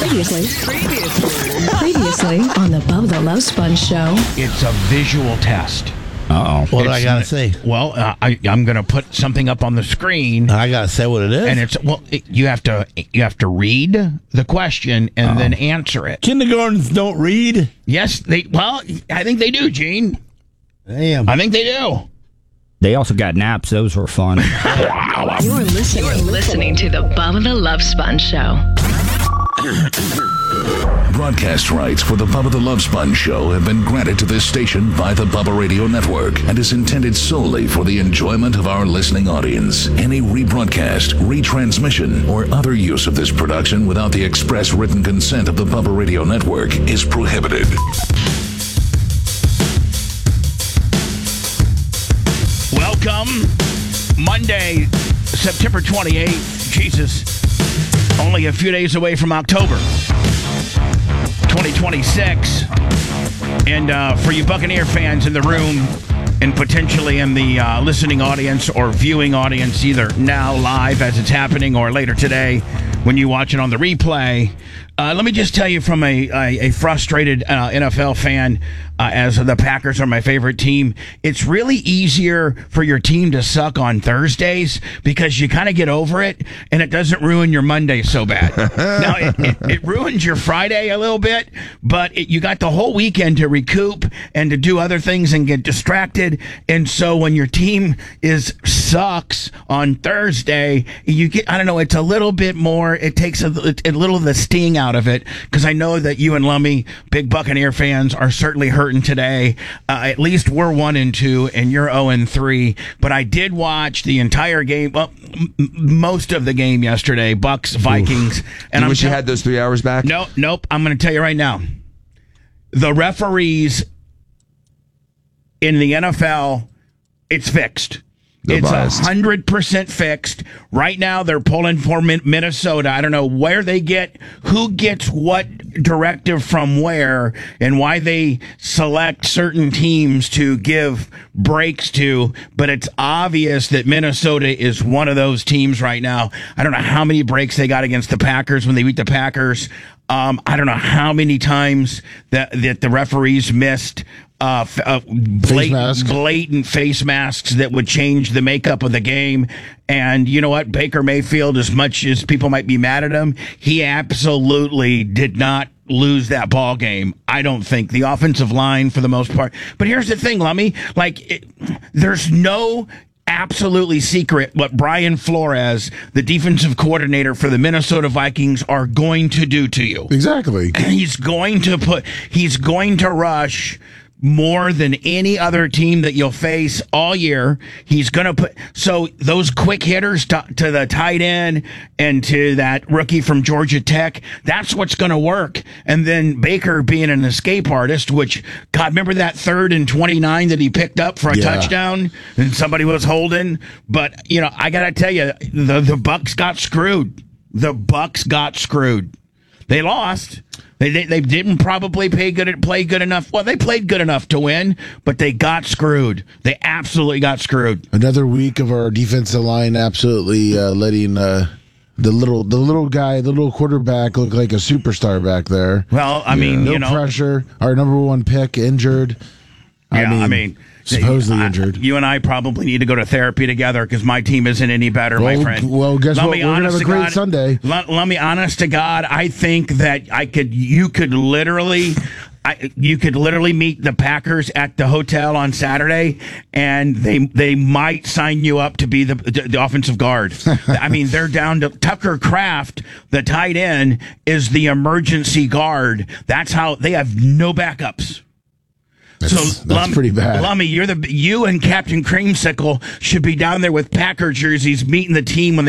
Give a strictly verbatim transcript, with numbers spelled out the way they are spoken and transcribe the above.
Previously, previously, previously on the Bubba the Love Sponge Show. It's a visual test. Uh-oh. What do I It's gotta n- say? Well, uh, I, I'm going to put something up on the screen, I gotta say what it is. and it's well. It, you have to you have to read the question and then answer it. Kindergartens don't read. Yes, they. Well, I think they do, Gene. Damn. I think they do. They also got naps. Those were fun. You're listening, You're listening to the Bubba the Love Sponge Show. Broadcast rights for the Bubba the Love Sponge Show have been granted to this station by the Bubba Radio Network and is intended solely for the enjoyment of our listening audience. Any rebroadcast, retransmission, or other use of this production without the express written consent of the Bubba Radio Network is prohibited. Welcome, Monday, September twenty-eighth. Jesus, only a few days away from October twenty twenty-six. And uh, for you Buccaneer fans in the room and potentially in the uh, listening audience or viewing audience, either now live as it's happening or later today when you watch it on the replay, uh, let me just tell you from a, a, a frustrated uh, N F L fan, uh, as the Packers are my favorite team, it's really easier for your team to suck on Thursdays because you kind of get over it and it doesn't ruin your Monday so bad. Now, it, it, it ruins your Friday a little bit, but it, you got the whole weekend to recoup and to do other things and get distracted. And so when your team is sucks on Thursday, you get, I don't know, it's a little bit more, it takes a, a little of the sting out of it, because I know that you and Lummy, big Buccaneer fans, are certainly hurting today. Uh, at least we're one and two, and you're zero and three. But I did watch the entire game, well, m- most of the game yesterday, Bucks Vikings. Oof. And you I'm wish you tell- had those three hours back. No, nope. I'm going to tell you right now, the referees in the N F L, it's fixed. They're It's biased. one hundred percent fixed. Right now, they're pulling for Min- Minnesota. I don't know where they get, who gets what directive from where, and why they select certain teams to give breaks to, but it's obvious that Minnesota is one of those teams right now. I don't know how many breaks they got against the Packers when they beat the Packers. Um, I don't know how many times that, that the referees missed uh, f- uh, blatant, mask. blatant face masks that would change the makeup of the game. And you know what? Baker Mayfield, as much as people might be mad at him, he absolutely did not lose that ball game. I don't think. The offensive line, for the most part. But here's the thing, Lummy. Like, it, there's no absolutely secret what Brian Flores, the defensive coordinator for the Minnesota Vikings, are going to do to you. Exactly. He's going to put, he's going to rush more than any other team that you'll face all year. He's going to put, so those quick hitters to, to the tight end and to that rookie from Georgia Tech, that's what's going to work. And then Baker being an escape artist, which, God, remember that third and twenty-nine that he picked up for a Yeah. touchdown and somebody was holding? But, you know, I got to tell you, the, the Bucks got screwed. The Bucks got screwed. They lost. They, they they didn't probably pay good play good enough. Well, they played good enough to win, but they got screwed. They absolutely got screwed. Another week of our defensive line absolutely uh, letting uh, the little the little guy, the little quarterback, look like a superstar back there. Well, I mean, no you know, pressure. Our number one pick injured. yeah, I mean, supposedly I- injured. You and I probably need to go to therapy together because my team isn't any better, my Well, friend. well, guess Let what? me We're gonna honest have a to great God- Sunday. Let, let me honest to God, I think that I could. You could literally. I, you could literally meet the Packers at the hotel on Saturday, and they they might sign you up to be the the, the offensive guard. I mean, they're down to Tucker Kraft, the tight end, is the emergency guard. That's how they have no backups. That's, So that's Lummy, pretty bad. Lummy, you're the you and Captain Creamsicle should be down there with Packer jerseys meeting the team when they